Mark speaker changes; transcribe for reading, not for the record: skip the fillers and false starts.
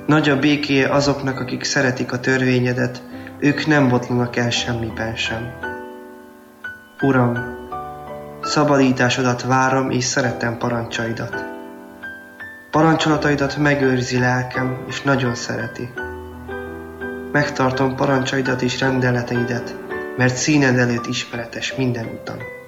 Speaker 1: Nagy a békéje azoknak, akik szeretik a törvényedet, ők nem botlanak el semmiben sem. Uram, szabadításodat várom, és szeretem parancsaidat. Parancsolataidat megőrzi lelkem, és nagyon szereti. Megtartom parancsaidat és rendeleteidet, mert színed előtt ismeretes minden utam.